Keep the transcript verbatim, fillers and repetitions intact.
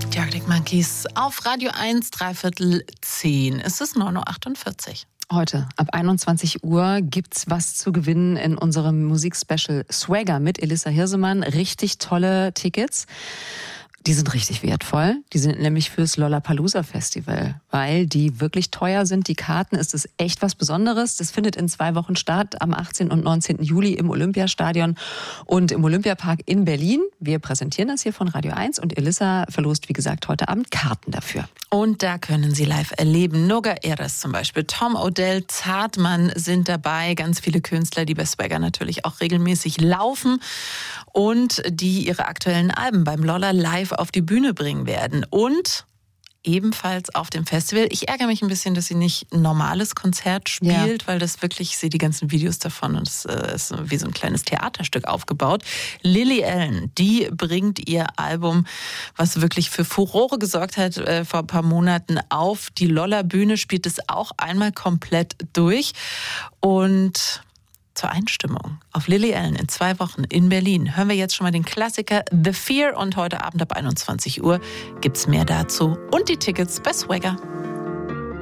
Die Arctic Monkeys auf Radio eins, dreiviertel zehn. Es ist neun Uhr achtundvierzig. Heute ab einundzwanzig Uhr gibt's was zu gewinnen in unserem Musikspecial Swagger mit Elissa Hirsemann. Richtig tolle Tickets. Die sind richtig wertvoll. Die sind nämlich fürs Lollapalooza Festival, weil die wirklich teuer sind. Die Karten, ist es echt was Besonderes. Das findet in zwei Wochen statt, am achtzehnten und neunzehnten Juli im Olympiastadion und im Olympiapark in Berlin. Wir präsentieren das hier von Radio eins und Elissa verlost, wie gesagt, heute Abend Karten dafür. Und da können Sie live erleben. Noga Eres zum Beispiel, Tom Odell, Zartmann sind dabei. Ganz viele Künstler, die bei Swagger natürlich auch regelmäßig laufen und die ihre aktuellen Alben beim Lolla live auf die Bühne bringen werden. Und ebenfalls auf dem Festival. Ich ärgere mich ein bisschen, dass sie nicht ein normales Konzert spielt, ja. weil das wirklich, ich sehe die ganzen Videos davon und es ist wie so ein kleines Theaterstück aufgebaut. Lily Allen, die bringt ihr Album, was wirklich für Furore gesorgt hat, äh, vor ein paar Monaten auf die Lolla-Bühne, spielt es auch einmal komplett durch. Und zur Einstimmung auf Lily Allen in zwei Wochen in Berlin hören wir jetzt schon mal den Klassiker The Fear und heute Abend ab einundzwanzig Uhr gibt's mehr dazu und die Tickets bei Swagger.